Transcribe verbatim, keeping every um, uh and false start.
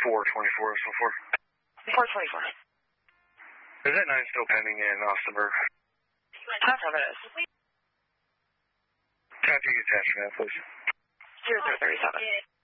four twenty-four so far. four twenty-four. Is that nine still pending in Austinburg? That's how it is. Contact attachment, please. zero zero thirty-seven.